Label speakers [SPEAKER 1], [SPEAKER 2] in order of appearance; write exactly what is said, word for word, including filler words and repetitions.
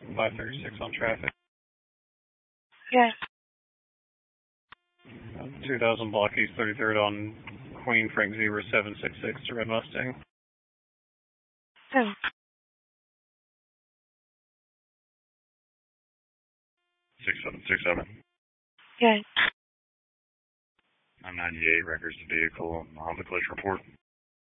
[SPEAKER 1] five thirty-six on traffic.
[SPEAKER 2] Yes.
[SPEAKER 1] Uh, two thousand block East thirty-third on Queen Frank Zebra seven six six to Red Mustang.
[SPEAKER 2] Seven.
[SPEAKER 1] six seven six seven.
[SPEAKER 2] Yes.
[SPEAKER 1] I'm ninety-eight, records the vehicle on the collision report.